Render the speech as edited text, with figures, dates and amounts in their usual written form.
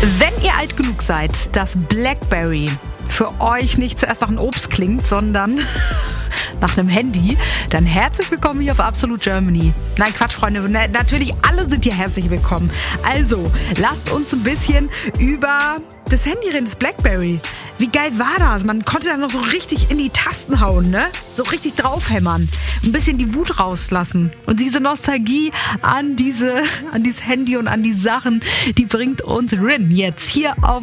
Wenn ihr alt genug seid, dass BlackBerry für euch nicht zuerst nach einem Obst klingt, sondern nach einem Handy, dann herzlich willkommen hier auf Absolute Germany. Nein, Quatsch, Freunde. Natürlich, alle sind hier herzlich willkommen. Also, lasst uns ein bisschen über das Handy reden, das BlackBerry. Wie geil war das? Man konnte da noch so richtig in die Tasten hauen, ne? So richtig draufhämmern. Ein bisschen die Wut rauslassen. Und diese Nostalgie an dieses Handy und an die Sachen, die bringt uns Rin jetzt hier auf